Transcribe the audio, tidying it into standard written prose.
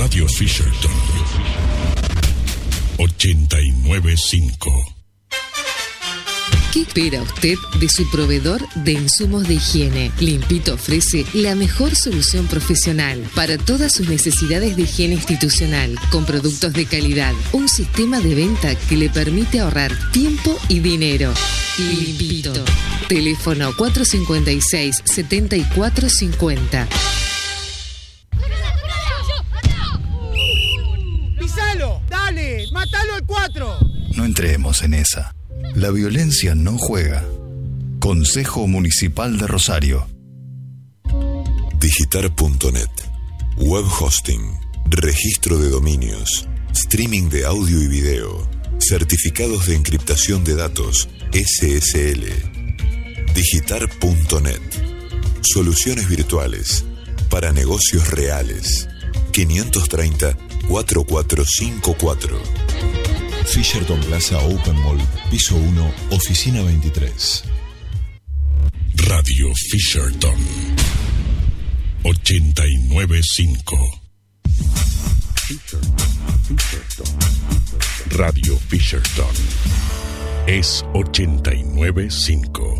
Radio Fisherton 89.5. ¿Qué espera usted de su proveedor de insumos de higiene? Limpito ofrece la mejor solución profesional para todas sus necesidades de higiene institucional, con productos de calidad. Un sistema de venta que le permite ahorrar tiempo y dinero. Limpito. Teléfono 456-7450. ¡Pisalo! ¡Dale! ¡Mátalo al 4! No entremos en esa. La violencia no juega. Consejo Municipal de Rosario. Digitar.net. Web hosting. Registro de dominios. Streaming de audio y video. Certificados de encriptación de datos. SSL. Digitar.net. Soluciones virtuales para negocios reales. 530-4454. Fisherton Plaza Open Mall, piso 1, oficina 23. Radio Fisherton 89.5. Radio Fisherton es 89.5.